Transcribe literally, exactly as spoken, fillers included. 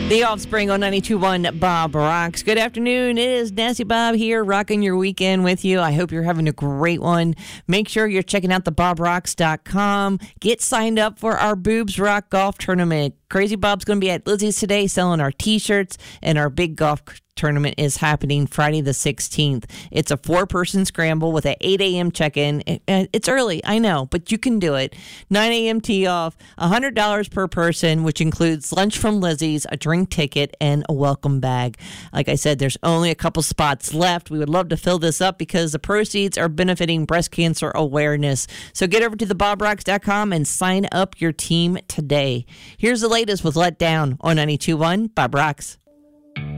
The Offspring on ninety-two point one Bob Rocks. Good afternoon. It is Nasty Bob here, rocking your weekend with you. I hope you're having a great one. Make sure you're checking out the bob rocks dot com. Get signed up for our Boobs Rock Golf Tournament. Crazy Bob's going to be at Lizzie's today selling our t-shirts, and our big golf tournament is happening Friday the sixteenth. It's a four-person scramble with an eight a.m. check-in. It's early, I know, but you can do it. nine a.m. tee-off, one hundred dollars per person, which includes lunch from Lizzie's, a drink ticket, and a welcome bag. Like I said, there's only a couple spots left. We would love to fill this up because the proceeds are benefiting breast cancer awareness. So get over to the bob rocks dot com and sign up your team today. Here's the latest with Let Down on ninety-two point one Bob Rocks.